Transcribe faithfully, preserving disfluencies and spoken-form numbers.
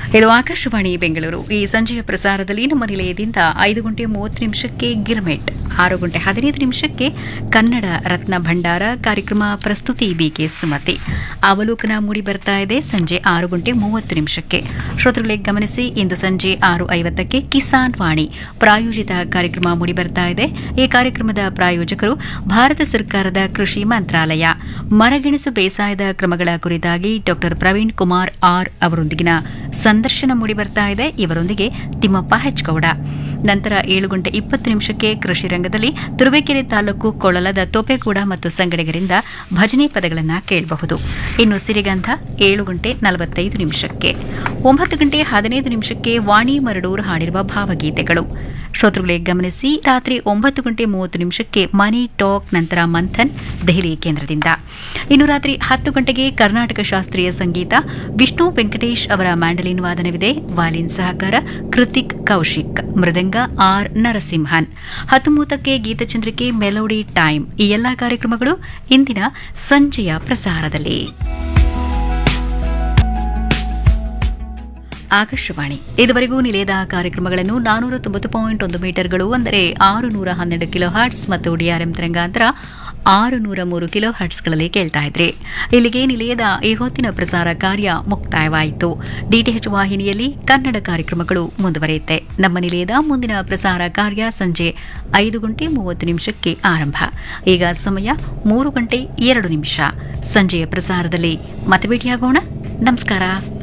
ಇದು ಆಕಾಶವಾಣಿ ಬೆಂಗಳೂರು. ಈ ಸಂಜೆಯ ಪ್ರಸಾರದಲ್ಲಿ ನಮ್ಮ ನಿಲಯದಿಂದ ಐದು ಗಂಟೆ ಮೂವತ್ತು ನಿಮಿಷಕ್ಕೆ ಗಿರ್ಮೆಟ್, ಆರು ಗಂಟೆ ಹದಿನೈದು ನಿಮಿಷಕ್ಕೆ ಕನ್ನಡ ರತ್ನ ಭಂಡಾರ ಕಾರ್ಯಕ್ರಮ ಪ್ರಸ್ತುತಿ ಬಿಕೆ ಸುಮತಿ. ಅವಲೋಕನ ಮೂಡಿ ಬರ್ತಾ ಇದೆ ಸಂಜೆ ಆರು ಗಂಟೆ ಮೂವತ್ತು ನಿಮಿಷಕ್ಕೆ. ಶ್ರೋತೃಗಳೇ ಗಮನಿಸಿ, ಇಂದು ಸಂಜೆ ಆರು ಐವತ್ತಕ್ಕೆ ಕಿಸಾನ್ ವಾಣಿ ಪ್ರಾಯೋಜಿತ ಕಾರ್ಯಕ್ರಮ ಮೂಡಿ ಬರ್ತಾ ಇದೆ. ಈ ಕಾರ್ಯಕ್ರಮದ ಪ್ರಾಯೋಜಕರು ಭಾರತ ಸರ್ಕಾರದ ಕೃಷಿ ಮಂತ್ರಾಲಯ. ಮರಗೆಣಸು ಬೇಸಾಯದ ಕ್ರಮಗಳ ಕುರಿತಾಗಿ ಡಾಕ್ಟರ್ ಪ್ರವೀಣ್ ಕುಮಾರ್ ಆರ್ ಅವರೊಂದಿಗಿನ ಸಂದರ್ಶನ ಮೂಡಿ ಬರ್ತಾ ಇದೆ. ಇವರೊಂದಿಗೆ ತಿಮ್ಮಪ್ಪ ಹೆಚ್ಗೌಡ. ನಂತರ ಏಳು ಗಂಟೆ ಇಪ್ಪತ್ತು ನಿಮಿಷಕ್ಕೆ ಕೃಷಿ ರಂಗದಲ್ಲಿ ತುರುವೇಕೆರೆ ತಾಲೂಕು ಕೊಳಲದ ತೋಪೆಗೂಡ ಮತ್ತು ಸಂಗಡಿಗರಿಂದ ಭಜನೆ ಪದಗಳನ್ನು ಕೇಳಬಹುದು. ಇನ್ನು ಸಿರಿಗಂಧ ಏಳು ಗಂಟೆ ನಲವತ್ತೈದು ನಿಮಿಷಕ್ಕೆ. ಒಂಬತ್ತು ಗಂಟೆ ಹದಿನೈದು ನಿಮಿಷಕ್ಕೆ ವಾಣಿ ಮರಡೂರು ಹಾಡಿರುವ ಭಾವಗೀತೆಗಳು. ಶ್ರೋತೃಗಳೇ ಗಮನಿಸಿ, ರಾತ್ರಿ ಒಂಬತ್ತು ಗಂಟೆ ಮೂವತ್ತು ನಿಮಿಷಕ್ಕೆ ಮನಿ ಟಾಕ್, ನಂತರ ಮಂಥನ್ ದೆಹಲಿ ಕೇಂದ್ರದಿಂದ. ಇನ್ನು ರಾತ್ರಿ ಹತ್ತು ಗಂಟೆಗೆ ಕರ್ನಾಟಕ ಶಾಸ್ತ್ರೀಯ ಸಂಗೀತ, ವಿಷ್ಣು ವೆಂಕಟೇಶ್ ಅವರ ಮ್ಯಾಂಡಲಿನ್ ವಾದನವಿದೆ. ವಾಲಿನ್ ಸಹಕಾರ ಕೃತಿಕ್ ಕೌಶಿಕ್, ಮೃದಂಗ ಆರ್ ನರಸಿಂಹನ್. ಹತ್ತೊಂಬತ್ತಕ್ಕೆ ಗೀತಚಂದ್ರಿಕೆ melody time. ಈ ಎಲ್ಲಾ ಕಾರ್ಯಕ್ರಮಗಳು ಇಂದಿನ ಸಂಜೆಯ ಪ್ರಸಾರದಲ್ಲಿ. ಆಕಾಶವಾಣಿ ಇದುವರೆಗೂ ನಿಲಯದ ಕಾರ್ಯಕ್ರಮಗಳನ್ನು ನಾನೂರ ತೊಂಬತ್ತು ಪಾಯಿಂಟ್ ಒಂದು ಮೀಟರ್ಗಳು ಅಂದರೆ ಆರು ನೂರ ಹನ್ನೆರಡು ಕಿಲೋ ಹರ್ಟ್ಸ್ ಮತ್ತು ಡಿಆರ್ಎಂ ತರಂಗಾಂತರ ಆರು ನೂರ ಮೂರು ಕಿಲೋ ಹರ್ಟ್ಸ್ಗಳಲ್ಲಿ ಕೇಳ್ತಾ ಇದ್ರಿ. ಇಲ್ಲಿಗೆ ನಿಲಯದ ಈ ಹೊತ್ತಿನ ಪ್ರಸಾರ ಕಾರ್ಯ ಮುಕ್ತಾಯವಾಯಿತು. ಡಿಟಿಎಚ್ ವಾಹಿನಿಯಲ್ಲಿ ಕನ್ನಡ ಕಾರ್ಯಕ್ರಮಗಳು ಮುಂದುವರಿಯುತ್ತೆ. ನಮ್ಮ ನಿಲಯದ ಮುಂದಿನ ಪ್ರಸಾರ ಕಾರ್ಯ ಸಂಜೆ ಐದು ಗಂಟೆ ಮೂವತ್ತು ನಿಮಿಷಕ್ಕೆ ಆರಂಭ. ಈಗ ಸಮಯ ಮೂರು ಗಂಟೆ ಎರಡು ನಿಮಿಷ. ಸಂಜೆಯ ಪ್ರಸಾರದಲ್ಲಿ ಮತ್ತೆ ಭೇಟಿಯಾಗೋಣ. ನಮಸ್ಕಾರ.